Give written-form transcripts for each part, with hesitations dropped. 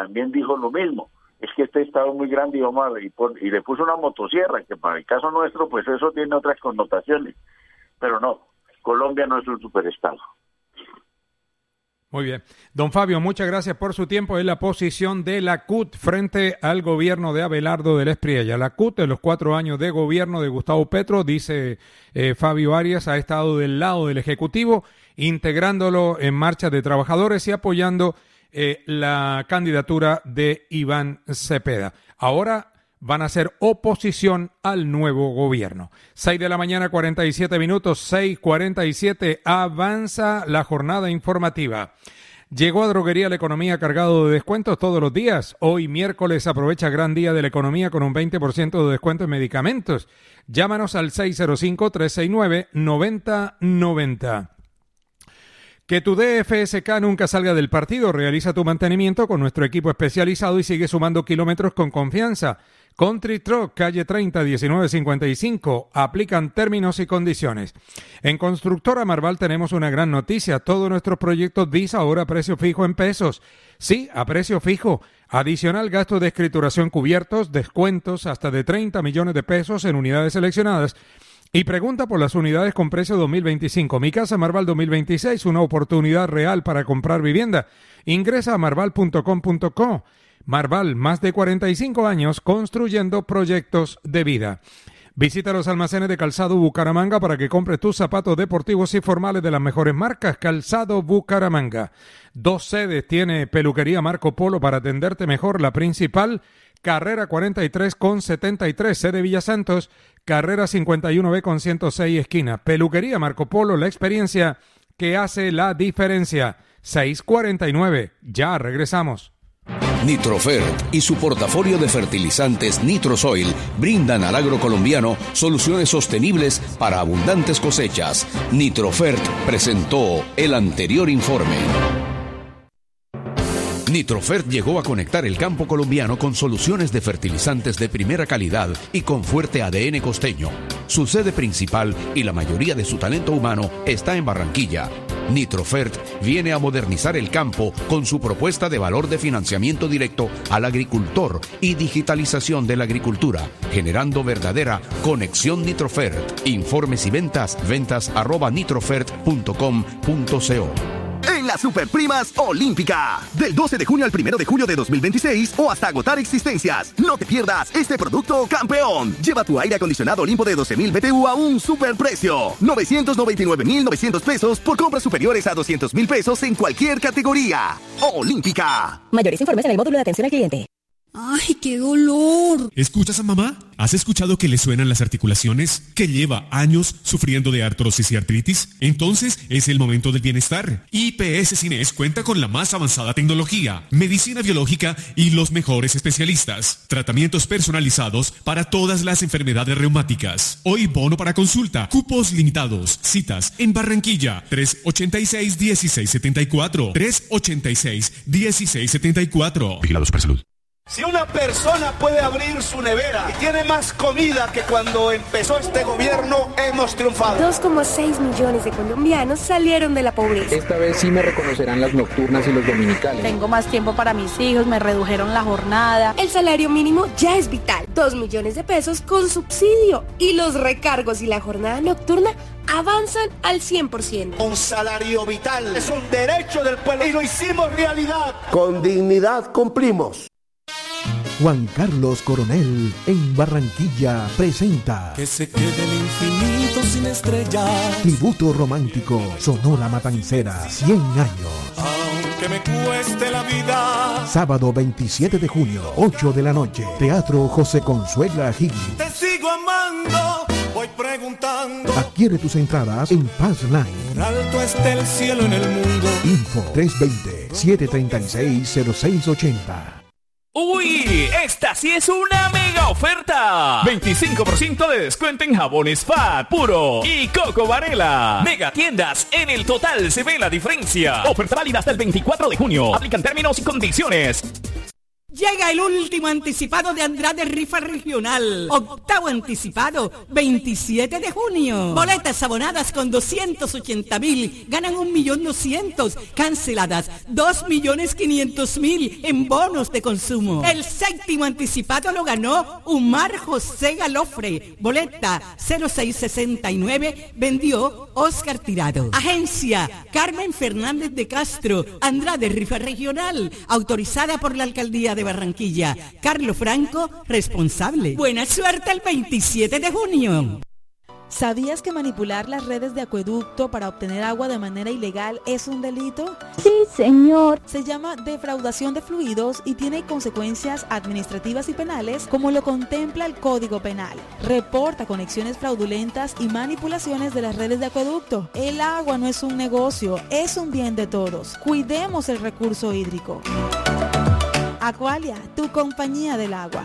también dijo lo mismo. Es que este estado es muy grande y le puso una motosierra, que para el caso nuestro, pues eso tiene otras connotaciones. Pero no, Colombia no es un superestado. Muy bien. Don Fabio, muchas gracias por su tiempo. Es la posición de la CUT frente al gobierno de Abelardo del Espriella. La CUT, en los 4 años de gobierno de Gustavo Petro, dice Fabio Arias, ha estado del lado del Ejecutivo, integrándolo en marcha de trabajadores y apoyando la candidatura de Iván Cepeda. Ahora van a hacer oposición al nuevo gobierno. 6 de la mañana, 47 minutos, 6:47, avanza la jornada informativa. Llegó a Droguería La Economía cargado de descuentos todos los días. Hoy miércoles aprovecha gran día de la economía con un 20% de descuento en medicamentos. Llámanos al 605-369-9090. Que tu DFSK nunca salga del partido. Realiza tu mantenimiento con nuestro equipo especializado y sigue sumando kilómetros con confianza. Country Truck, calle 30, 1955. Aplican términos y condiciones. En Constructora Marval tenemos una gran noticia. Todos nuestros proyectos DIS ahora a precio fijo en pesos. Sí, a precio fijo. Adicional gasto de escrituración cubiertos, descuentos hasta de 30 millones de pesos en unidades seleccionadas. Y pregunta por las unidades con precio 2025. Mi Casa Marval 2026, una oportunidad real para comprar vivienda. Ingresa a marval.com.co. Marval, más de 45 años construyendo proyectos de vida. Visita los almacenes de Calzado Bucaramanga para que compres tus zapatos deportivos y formales de las mejores marcas. Calzado Bucaramanga. 2 sedes tiene Peluquería Marco Polo para atenderte mejor. La principal, Carrera 43 con 73, sede Villa Santos. Carrera 51B con 106, esquina. Peluquería Marco Polo, la experiencia que hace la diferencia. 6:49, ya regresamos. Nitrofert y su portafolio de fertilizantes Nitrosoil brindan al agro colombiano soluciones sostenibles para abundantes cosechas. Nitrofert presentó el anterior informe. Nitrofert llegó a conectar el campo colombiano con soluciones de fertilizantes de primera calidad y con fuerte ADN costeño. Su sede principal y la mayoría de su talento humano está en Barranquilla. Nitrofert viene a modernizar el campo con su propuesta de valor de financiamiento directo al agricultor y digitalización de la agricultura, generando verdadera conexión Nitrofert. Informes y ventas@nitrofert.com.co. En las Superprimas Olímpica, del 12 de junio al 1 de julio de 2026 o hasta agotar existencias. No te pierdas este producto campeón. Lleva tu aire acondicionado Olimpo de 12.000 BTU a un superprecio. 999.900 pesos por compras superiores a 200.000 pesos en cualquier categoría. Olímpica. Mayores informes en el módulo de atención al cliente. ¡Ay, qué dolor! ¿Escuchas a mamá? ¿Has escuchado que le suenan las articulaciones? ¿Que lleva años sufriendo de artrosis y artritis? Entonces es el momento del bienestar. IPS Cines cuenta con la más avanzada tecnología, medicina biológica y los mejores especialistas. Tratamientos personalizados para todas las enfermedades reumáticas. Hoy bono para consulta, cupos limitados, citas en Barranquilla, 386-1674, 386-1674. Vigilados para salud. Si una persona puede abrir su nevera y tiene más comida que cuando empezó este gobierno, hemos triunfado. 2,6 millones de colombianos salieron de la pobreza. Esta vez sí me reconocerán las nocturnas y los dominicales. Tengo más tiempo para mis hijos, me redujeron la jornada. El salario mínimo ya es vital. 2 millones de pesos con subsidio. Y los recargos y la jornada nocturna avanzan al 100%. Un salario vital es un derecho del pueblo y lo hicimos realidad. Con dignidad cumplimos. Juan Carlos Coronel en Barranquilla presenta Que se quede el infinito sin estrellas. Tributo romántico Sonora Matancera 100 años. Aunque me cueste la vida. Sábado 27 de junio, 8 de la noche. Teatro José Consuela Higgins. Te sigo amando, voy preguntando. Adquiere tus entradas en Pass Line. Por alto está el cielo en el mundo. Info 320-736-0680. ¡Uy! ¡Esta sí es una mega oferta! 25% de descuento en jabones Fat, Puro y Coco Varela. Mega tiendas, en el total se ve la diferencia. Oferta válida hasta el 24 de junio. Aplican términos y condiciones. Llega el último anticipado de Andrade Rifa Regional. Octavo anticipado, 27 de junio. Boletas abonadas con 280,000. Ganan 1.200.000. Canceladas 2.500.000 en bonos de consumo. El séptimo anticipado lo ganó Umar José Galofre. Boleta 0669. Vendió Oscar Tirado. Agencia Carmen Fernández de Castro. Andrade Rifa Regional. Autorizada por la Alcaldía de Barranquilla. Carlos Franco, responsable. Buena suerte el 27 de junio. ¿Sabías que manipular las redes de acueducto para obtener agua de manera ilegal es un delito? Sí, señor. Se llama defraudación de fluidos y tiene consecuencias administrativas y penales como lo contempla el Código Penal. Reporta conexiones fraudulentas y manipulaciones de las redes de acueducto. El agua no es un negocio, es un bien de todos. Cuidemos el recurso hídrico. Aqualia, tu compañía del agua.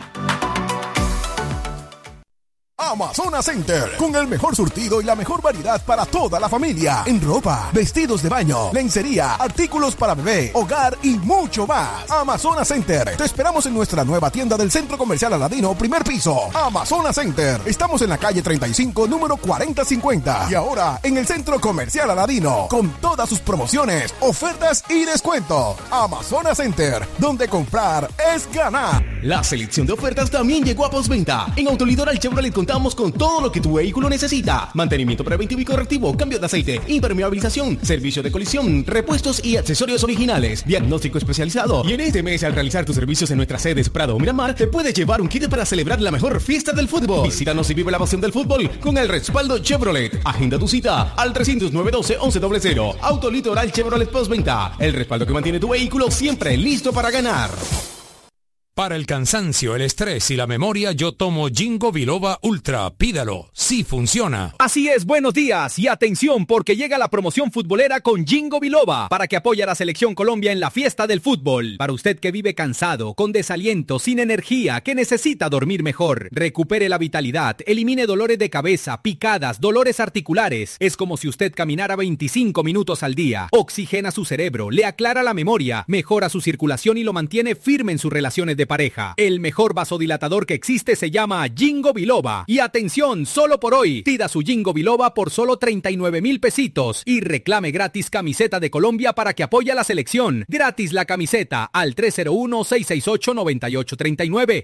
Amazonas Center, con el mejor surtido y la mejor variedad para toda la familia, en ropa, vestidos de baño, lencería, artículos para bebé, hogar y mucho más. Amazonas Center, te esperamos en nuestra nueva tienda del Centro Comercial Aladino, primer piso. Amazonas Center, estamos en la calle 35, número 4050, y ahora en el Centro Comercial Aladino, con todas sus promociones, ofertas y descuentos. Amazonas Center, donde comprar es ganar. La selección de ofertas también llegó a postventa. En Autolitoral Chevrolet contamos con todo lo que tu vehículo necesita: mantenimiento preventivo y correctivo, cambio de aceite, impermeabilización, servicio de colisión, repuestos y accesorios originales, diagnóstico especializado. Y en este mes, al realizar tus servicios en nuestras sedes Prado o Miramar, te puedes llevar un kit para celebrar la mejor fiesta del fútbol. Visítanos y vive la pasión del fútbol con el respaldo Chevrolet. Agenda tu cita al 300-912-1100. Autolitoral Chevrolet postventa, el respaldo que mantiene tu vehículo siempre listo para ganar. Para el cansancio, el estrés y la memoria, yo tomo Ginkgo Biloba Ultra. Pídalo, sí funciona. Así es, buenos días y atención porque llega la promoción futbolera con Ginkgo Biloba para que apoye a la Selección Colombia en la fiesta del fútbol. Para usted que vive cansado, con desaliento, sin energía, que necesita dormir mejor, recupere la vitalidad, elimine dolores de cabeza, picadas, dolores articulares. Es como si usted caminara 25 minutos al día. Oxigena su cerebro, le aclara la memoria, mejora su circulación y lo mantiene firme en sus relaciones de pareja. El mejor vasodilatador que existe se llama Ginkgo Biloba. Y atención, solo por hoy, pida su Ginkgo Biloba por solo 39,000 pesitos y reclame gratis camiseta de Colombia para que apoye a la selección. Gratis la camiseta al 301-668-9839.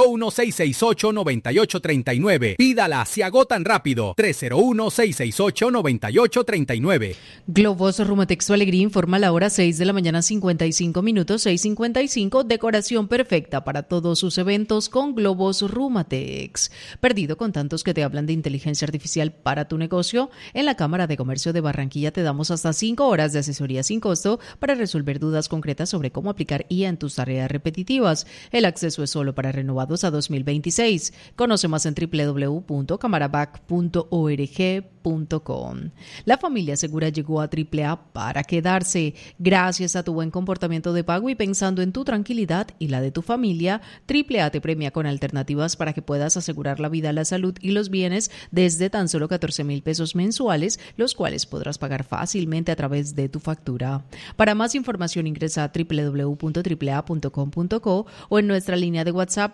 301-668-9839. Pídala, se agotan rápido. 301-668-9839. Globos Rumatex Su Alegría informa la hora 6 de la mañana 55 minutos, 6:55. Decoración perfecta para todos sus eventos con Globos Rumatex. Perdido con tantos que te hablan de inteligencia artificial para tu negocio, en la Cámara de Comercio de Barranquilla te damos hasta 5 horas de asesoría sin costo para resolver dudas concretas sobre cómo aplicar IA en tus tareas repetitivas. El acceso es solo para renovados a 2026. Conoce más en www.camarabac.org.com. La familia segura llegó a AAA para quedarse. Gracias a tu buen comportamiento de pago y pensando en tu tranquilidad y la de tu familia, AAA te premia con alternativas para que puedas asegurar la vida, la salud y los bienes desde tan solo 14,000 pesos mensuales, los cuales podrás pagar fácilmente a través de tu factura. Para más información ingresa a www.aaa.com.co o en nuestra línea de WhatsApp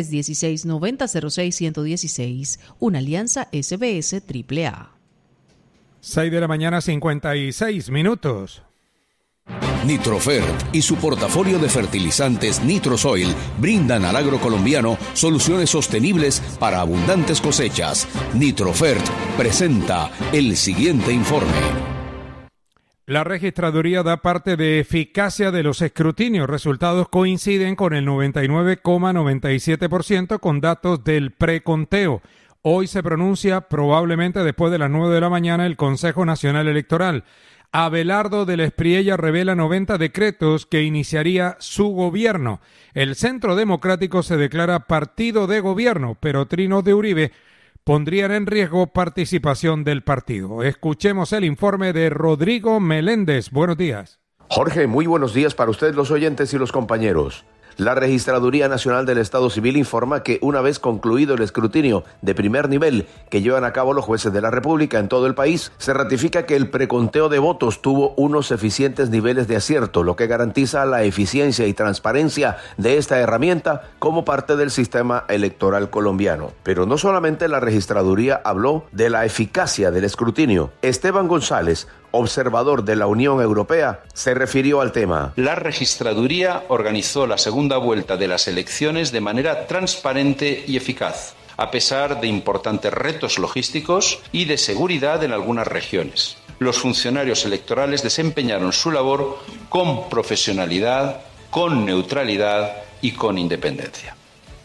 316-9006-116. Una alianza SBS AAA. 6 de la mañana, 56 minutos. Nitrofert y su portafolio de fertilizantes Nitrosoil brindan al agro colombiano soluciones sostenibles para abundantes cosechas. Nitrofert presenta el siguiente informe. La registraduría da parte de eficacia de los escrutinios. Resultados coinciden con el 99,97% con datos del preconteo. Hoy se pronuncia, probablemente después de las 9 de la mañana, el Consejo Nacional Electoral. Abelardo del Espriella revela 90 decretos que iniciaría su gobierno. El Centro Democrático se declara partido de gobierno, pero trinos de Uribe pondrían en riesgo participación del partido. Escuchemos el informe de Rodrigo Meléndez. Buenos días. Jorge, muy buenos días para ustedes los oyentes y los compañeros. La Registraduría Nacional del Estado Civil informa que una vez concluido el escrutinio de primer nivel que llevan a cabo los jueces de la República en todo el país, se ratifica que el preconteo de votos tuvo unos eficientes niveles de acierto, lo que garantiza la eficiencia y transparencia de esta herramienta como parte del sistema electoral colombiano. Pero no solamente la Registraduría habló de la eficacia del escrutinio. Esteban González, observador de la Unión Europea, se refirió al tema. La Registraduría organizó la segunda vuelta de las elecciones de manera transparente y eficaz, a pesar de importantes retos logísticos y de seguridad en algunas regiones. Los funcionarios electorales desempeñaron su labor con profesionalidad, con neutralidad y con independencia.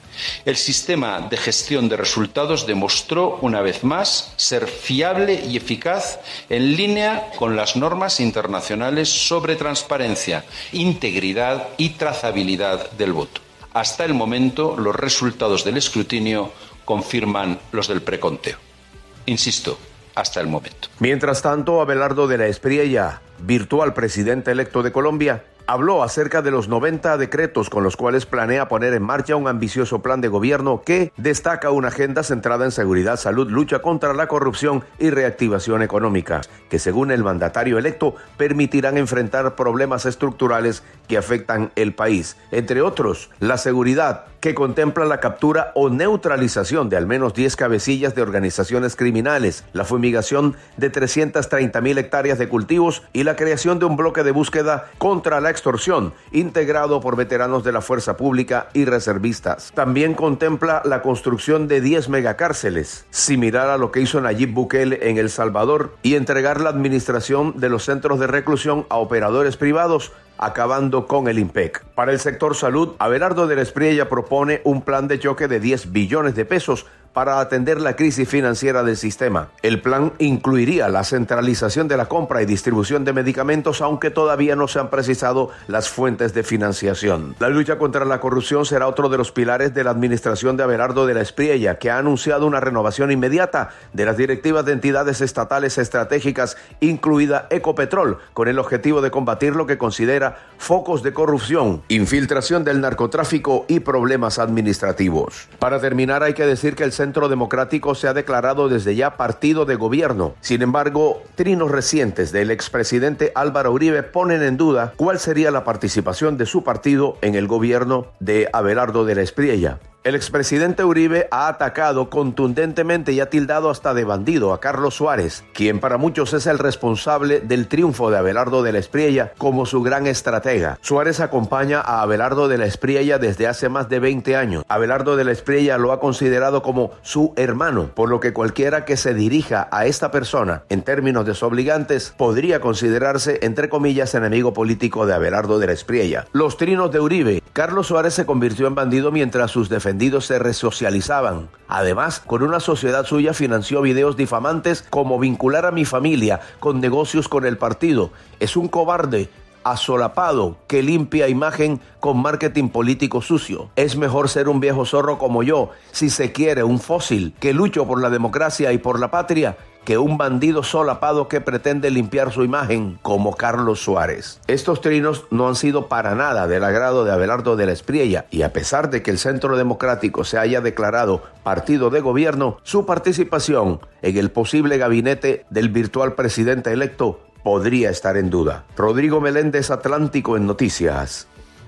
El sistema de gestión de resultados demostró una vez más ser fiable y eficaz en línea con las normas internacionales sobre transparencia, integridad y trazabilidad del voto. Hasta el momento, los resultados del escrutinio confirman los del preconteo. Insisto, hasta el momento. Mientras tanto, Abelardo de la Espriella, virtual presidente electo de Colombia, habló acerca de los 90 decretos con los cuales planea poner en marcha un ambicioso plan de gobierno que destaca una agenda centrada en seguridad, salud, lucha contra la corrupción y reactivación económica, que según el mandatario electo permitirán enfrentar problemas estructurales que afectan el país. Entre otros, la seguridad, que contempla la captura o neutralización de al menos 10 cabecillas de organizaciones criminales, la fumigación de 330,000 hectáreas de cultivos y la creación de un bloque de búsqueda contra la extorsión, integrado por veteranos de la fuerza pública y reservistas. También contempla la construcción de 10 megacárceles, similar a lo que hizo Nayib Bukele en El Salvador, y entregar la administración de los centros de reclusión a operadores privados, acabando con el IMPEC. Para el sector salud, Abelardo de la Espriella propone un plan de choque de 10 billones de pesos para atender la crisis financiera del sistema. El plan incluiría la centralización de la compra y distribución de medicamentos, aunque todavía no se han precisado las fuentes de financiación. La lucha contra la corrupción será otro de los pilares de la administración de Abelardo de la Espriella, que ha anunciado una renovación inmediata de las directivas de entidades estatales estratégicas, incluida Ecopetrol, con el objetivo de combatir lo que considera focos de corrupción, infiltración del narcotráfico y problemas administrativos. Para terminar, hay que decir que el Centro Democrático se ha declarado desde ya partido de gobierno. Sin embargo, trinos recientes del expresidente Álvaro Uribe ponen en duda cuál sería la participación de su partido en el gobierno de Abelardo de la Espriella. El expresidente Uribe ha atacado contundentemente y ha tildado hasta de bandido a Carlos Suárez, quien para muchos es el responsable del triunfo de Abelardo de la Espriella como su gran estratega. Suárez acompaña a Abelardo de la Espriella desde hace más de 20 años. Abelardo de la Espriella lo ha considerado como su hermano, por lo que cualquiera que se dirija a esta persona en términos desobligantes podría considerarse, entre comillas, enemigo político de Abelardo de la Espriella. Los trinos de Uribe. Carlos Suárez se convirtió en bandido mientras sus defensores se resocializaban. Además, con una sociedad suya financió videos difamantes como vincular a mi familia con negocios con el partido. Es un cobarde asolapado que limpia imagen con marketing político sucio. Es mejor ser un viejo zorro como yo, si se quiere, un fósil que lucho por la democracia y por la patria, que un bandido solapado que pretende limpiar su imagen como Carlos Suárez. Estos trinos no han sido para nada del agrado de Abelardo de la Espriella, y a pesar de que el Centro Democrático se haya declarado partido de gobierno, su participación en el posible gabinete del virtual presidente electo podría estar en duda. Rodrigo Meléndez, Atlántico en Noticias.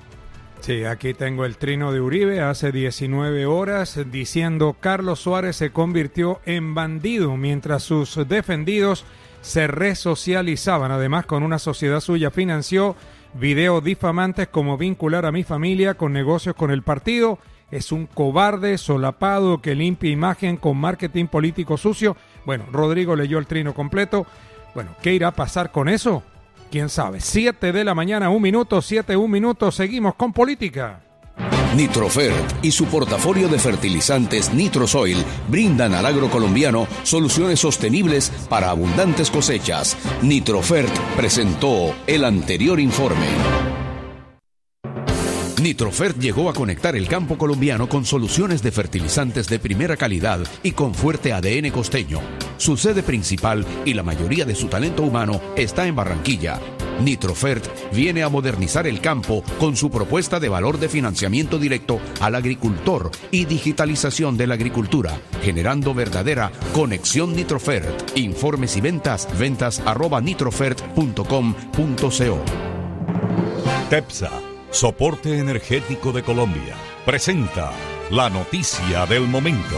Sí, aquí tengo el trino de Uribe hace 19 horas diciendo Carlos Suárez se convirtió en bandido mientras sus defendidos se resocializaban. Además, con una sociedad suya financió videos difamantes como vincular a mi familia con negocios con el partido. Es un cobarde solapado que limpia imagen con marketing político sucio. Bueno, Rodrigo leyó el trino completo. Bueno, ¿qué irá a pasar con eso? ¿Quién sabe? 7 de la mañana, 1 minuto, 7, 1 minuto, seguimos con política. Nitrofert y su portafolio de fertilizantes Nitrosoil brindan al agro colombiano soluciones sostenibles para abundantes cosechas. Nitrofert presentó el anterior informe. Nitrofert llegó a conectar el campo colombiano con soluciones de fertilizantes de primera calidad y con fuerte ADN costeño. Su sede principal y la mayoría de su talento humano está en Barranquilla. Nitrofert viene a modernizar el campo con su propuesta de valor de financiamiento directo al agricultor y digitalización de la agricultura, generando verdadera conexión Nitrofert. Informes y ventas@nitrofert.com.co. TEPSA, Soporte Energético de Colombia, presenta la noticia del momento.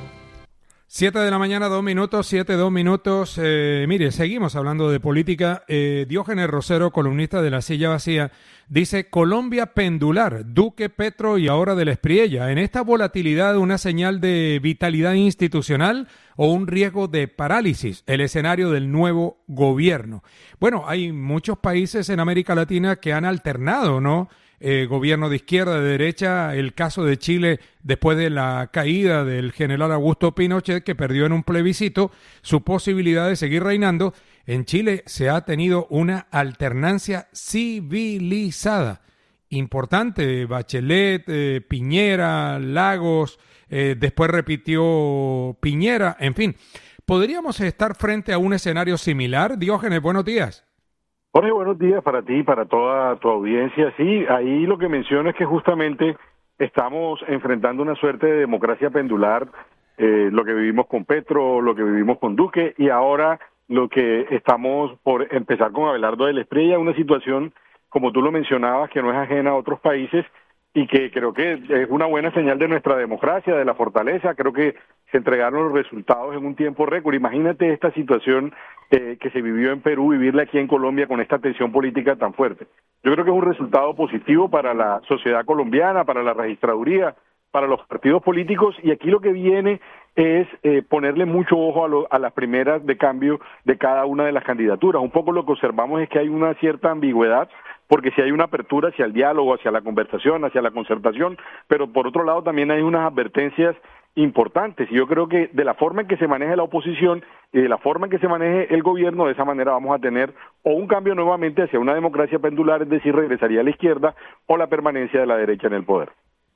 7 de la mañana, 2 minutos, 2 minutos. Mire, seguimos hablando de política. Diógenes Rosero, columnista de La Silla Vacía, dice: Colombia pendular, Duque, Petro y ahora del Espriella. ¿En esta volatilidad una señal de vitalidad institucional o un riesgo de parálisis? El escenario del nuevo gobierno. Bueno, hay muchos países en América Latina que han alternado, ¿no? Gobierno de izquierda, de derecha. El caso de Chile, después de la caída del general Augusto Pinochet, que perdió en un plebiscito su posibilidad de seguir reinando. En Chile se ha tenido una alternancia civilizada importante. Bachelet, Piñera, Lagos, después repitió Piñera, en fin. ¿Podríamos estar frente a un escenario similar? Diógenes, buenos días. Jorge, buenos días para ti y para toda tu audiencia. Sí, ahí lo que menciono es que justamente estamos enfrentando una suerte de democracia pendular, lo que vivimos con Petro, lo que vivimos con Duque y ahora lo que estamos por empezar con Abelardo del Espriella, una situación, como tú lo mencionabas, que no es ajena a otros países y que creo que es una buena señal de nuestra democracia, de la fortaleza. Creo que se entregaron los resultados en un tiempo récord. Imagínate esta situación que se vivió en Perú, vivirla aquí en Colombia con esta tensión política tan fuerte. Yo creo que es un resultado positivo para la sociedad colombiana, para la registraduría, para los partidos políticos, y aquí lo que viene es ponerle mucho ojo a las primeras de cambio de cada una de las candidaturas. Un poco lo que observamos es que hay una cierta ambigüedad, porque si hay una apertura hacia el diálogo, hacia la conversación, hacia la concertación, pero por otro lado también hay unas advertencias importantes, y yo creo que de la forma en que se maneje la oposición y de la forma en que se maneje el gobierno, de esa manera vamos a tener o un cambio nuevamente hacia una democracia pendular, es decir, regresaría a la izquierda, o la permanencia de la derecha en el poder.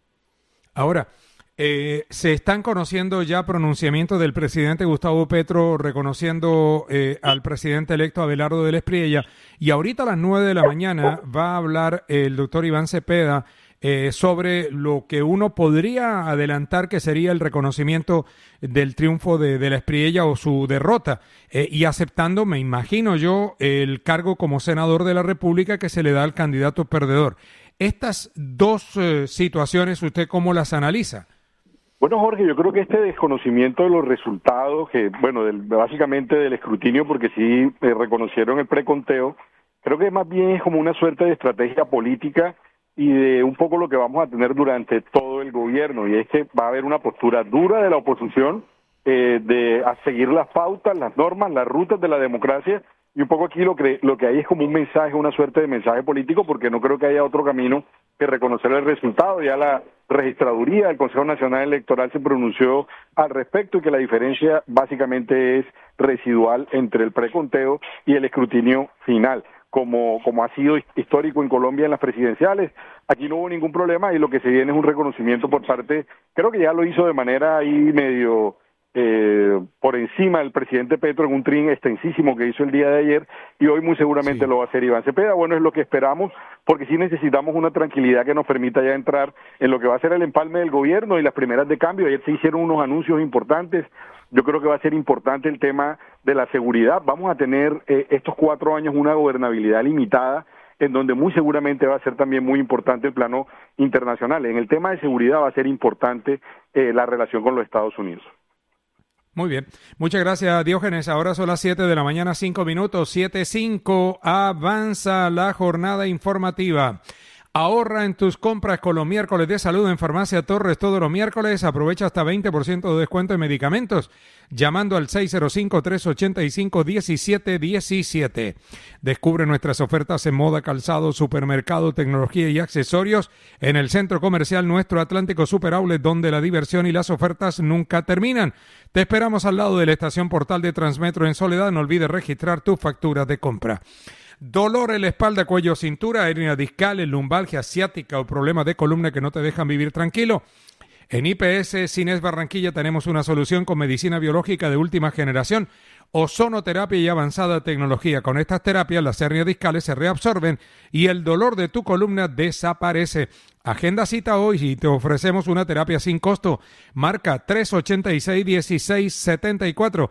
Ahora, se están conociendo ya pronunciamientos del presidente Gustavo Petro reconociendo al presidente electo Abelardo del Espriella, y ahorita a las 9 de la mañana va a hablar el doctor Iván Cepeda sobre lo que uno podría adelantar que sería el reconocimiento del triunfo de la Espriella o su derrota, y aceptando, me imagino yo, el cargo como senador de la República que se le da al candidato perdedor. Estas dos situaciones, ¿usted cómo las analiza? Bueno, Jorge, yo creo que este desconocimiento de los resultados, básicamente del escrutinio, porque sí reconocieron el preconteo, creo que más bien es como una suerte de estrategia política y de un poco lo que vamos a tener durante todo el gobierno, y es que va a haber una postura dura de la oposición a seguir las pautas, las normas, las rutas de la democracia, y un poco aquí lo que hay es como un mensaje, una suerte de mensaje político, porque no creo que haya otro camino que reconocer el resultado. Ya la registraduría del Consejo Nacional Electoral se pronunció al respecto, y que la diferencia básicamente es residual entre el preconteo y el escrutinio final. Como ha sido histórico en Colombia en las presidenciales, aquí no hubo ningún problema, y lo que se viene es un reconocimiento por parte, creo que ya lo hizo de manera ahí medio por encima del presidente Petro en un trin extensísimo que hizo el día de ayer, y hoy muy seguramente lo va a hacer Iván Cepeda. Bueno, es lo que esperamos, porque sí necesitamos una tranquilidad que nos permita ya entrar en lo que va a ser el empalme del gobierno y las primeras de cambio. Ayer se hicieron unos anuncios importantes. Yo creo que va a ser importante el tema de la seguridad. Vamos a tener estos 4 años una gobernabilidad limitada, en donde muy seguramente va a ser también muy importante el plano internacional. En el tema de seguridad va a ser importante la relación con los Estados Unidos. Muy bien. Muchas gracias, Diógenes. Ahora son las 7 de la mañana, 5 minutos. 7:05. Avanza la jornada informativa. Ahorra en tus compras con los miércoles de salud en Farmacia Torres todos los miércoles. Aprovecha hasta 20% de descuento en medicamentos llamando al 605-385-1717. Descubre nuestras ofertas en moda, calzado, supermercado, tecnología y accesorios en el Centro Comercial Nuestro Atlántico Super Outlet, donde la diversión y las ofertas nunca terminan. Te esperamos al lado de la estación Portal de Transmetro en Soledad. No olvides registrar tu factura de compra. Dolor en la espalda, cuello, cintura, hernia discal, lumbalgia ciática o problemas de columna que no te dejan vivir tranquilo. En IPS Cines Barranquilla tenemos una solución con medicina biológica de última generación, ozonoterapia y avanzada tecnología. Con estas terapias las hernias discales se reabsorben y el dolor de tu columna desaparece. Agenda cita hoy y te ofrecemos una terapia sin costo. Marca 386-1674,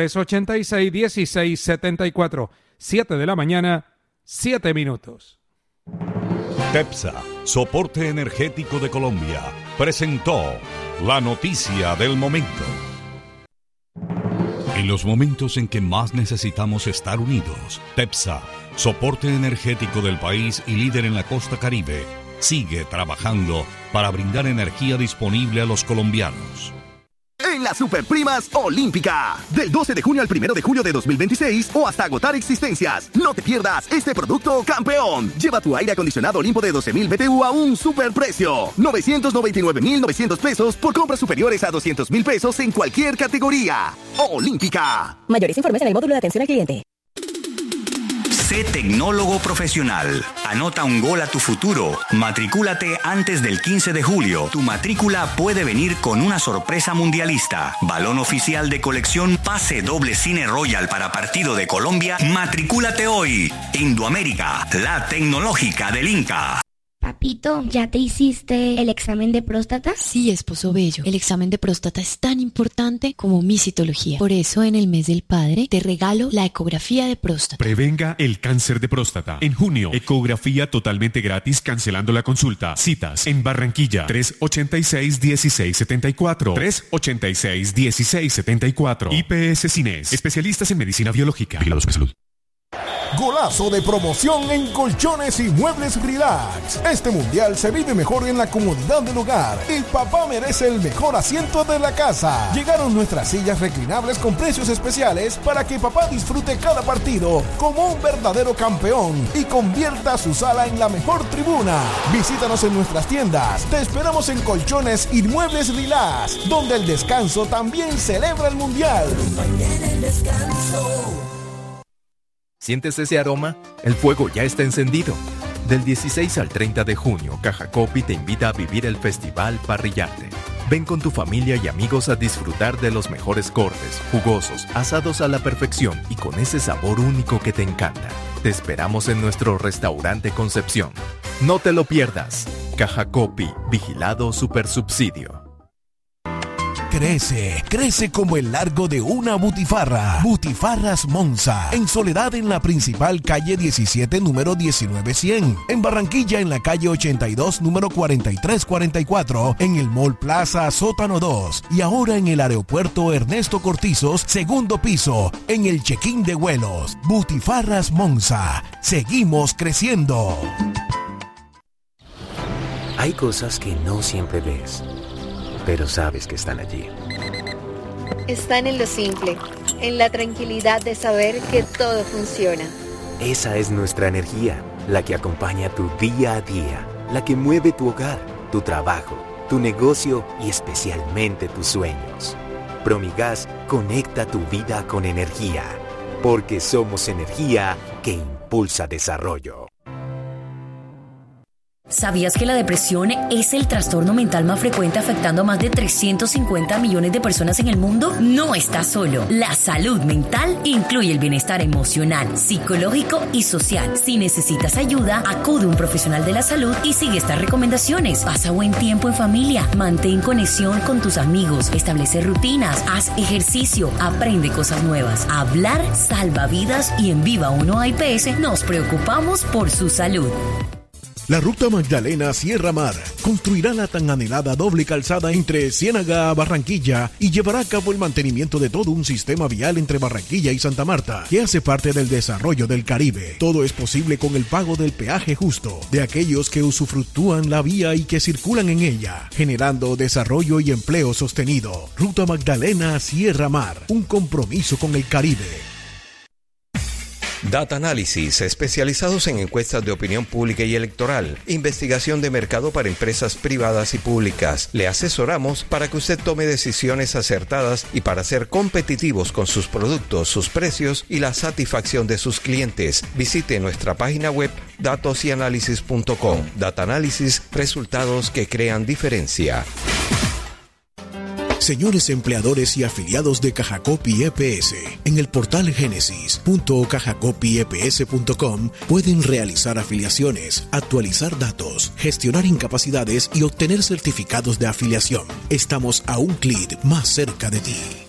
386-1674, 7 de la mañana, 7 minutos. TEPSA, Soporte Energético de Colombia, presentó la noticia del momento. En los momentos en que más necesitamos estar unidos, TEPSA, Soporte Energético del país y líder en la costa Caribe, sigue trabajando para brindar energía disponible a los colombianos. En las Superprimas Olímpica, del 12 de junio al 1 de julio de 2026 o hasta agotar existencias. No te pierdas este producto campeón. Lleva tu aire acondicionado Olimpo de 12.000 BTU a un superprecio. 999.900 pesos por compras superiores a 200.000 pesos en cualquier categoría. Olímpica. Mayores informes en el módulo de atención al cliente. Sé tecnólogo profesional. Anota un gol a tu futuro. Matricúlate antes del 15 de julio. Tu matrícula puede venir con una sorpresa mundialista. Balón oficial de colección, pase doble Cine Royal para partido de Colombia. Matricúlate hoy. Indoamérica, la tecnológica del Inca. Papito, ¿ya te hiciste el examen de próstata? Sí, esposo bello. El examen de próstata es tan importante como mi citología. Por eso, en el mes del padre, te regalo la ecografía de próstata. Prevenga el cáncer de próstata. En junio, ecografía totalmente gratis cancelando la consulta. Citas en Barranquilla, 386-1674. 386-1674. IPS Cines, especialistas en medicina biológica. Vigilados por salud. Golazo de promoción en Colchones y Muebles Relax. Este mundial se vive mejor en la comodidad del hogar. Y papá merece el mejor asiento de la casa. Llegaron nuestras sillas reclinables con precios especiales para que papá disfrute cada partido como un verdadero campeón y convierta su sala en la mejor tribuna. Visítanos en nuestras tiendas. Te esperamos en Colchones y Muebles Relax, donde el descanso también celebra el mundial. Mañana el descanso. ¿Sientes ese aroma? El fuego ya está encendido. Del 16 al 30 de junio, Caja Copy te invita a vivir el Festival Parrillarte. Ven con tu familia y amigos a disfrutar de los mejores cortes, jugosos, asados a la perfección y con ese sabor único que te encanta. Te esperamos en nuestro restaurante Concepción. No te lo pierdas. Caja Copy, vigilado Supersubsidio. Crece como el largo de una butifarra. Butifarras Monza, en Soledad en la principal calle 17, número 19100. En Barranquilla en la calle 82, número 4344. En el Mall Plaza Sótano 2. Y ahora en el aeropuerto Ernesto Cortizos, segundo piso, en el check-in de vuelos. Butifarras Monza. Seguimos creciendo. Hay cosas que no siempre ves, pero sabes que están allí. Están en lo simple, en la tranquilidad de saber que todo funciona. Esa es nuestra energía, la que acompaña tu día a día, la que mueve tu hogar, tu trabajo, tu negocio y especialmente tus sueños. Promigas conecta tu vida con energía, porque somos energía que impulsa desarrollo. ¿Sabías que la depresión es el trastorno mental más frecuente afectando a más de 350 millones de personas en el mundo? No estás solo. La salud mental incluye el bienestar emocional, psicológico y social. Si necesitas ayuda, acude a un profesional de la salud y sigue estas recomendaciones. Pasa buen tiempo en familia, mantén conexión con tus amigos, establece rutinas, haz ejercicio, aprende cosas nuevas. Hablar salva vidas y en Viva 1 IPS nos preocupamos por su salud. La Ruta Magdalena Sierra Mar construirá la tan anhelada doble calzada entre Ciénaga a Barranquilla y llevará a cabo el mantenimiento de todo un sistema vial entre Barranquilla y Santa Marta, que hace parte del desarrollo del Caribe. Todo es posible con el pago del peaje justo de aquellos que usufructúan la vía y que circulan en ella, generando desarrollo y empleo sostenido. Ruta Magdalena Sierra Mar, un compromiso con el Caribe. Data Analysis, especializados en encuestas de opinión pública y electoral, investigación de mercado para empresas privadas y públicas. Le asesoramos para que usted tome decisiones acertadas y para ser competitivos con sus productos, sus precios y la satisfacción de sus clientes. Visite nuestra página web datosyanalysis.com. Data Analysis, resultados que crean diferencia. Señores empleadores y afiliados de Cajacopi EPS, en el portal genesis.cajacopieps.com pueden realizar afiliaciones, actualizar datos, gestionar incapacidades y obtener certificados de afiliación. Estamos a un clic más cerca de ti.